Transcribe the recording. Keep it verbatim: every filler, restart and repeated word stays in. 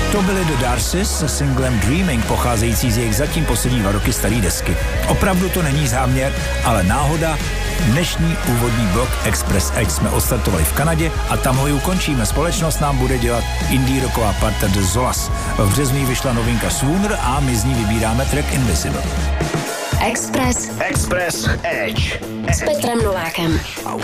To byly The Darcys se singlem Dreaming, pocházející z jejich zatím poslední dva roky staré desky. Opravdu to není záměr, ale náhoda. Dnešní úvodní blok Express Edge jsme odstartovali v Kanadě a tam ho i ukončíme. Společnost nám bude dělat indie rocková parta The Zolas. V březnu vyšla novinka Swooner a my z ní vybíráme track Invisible. Express Express Edge s Petrem Novákem.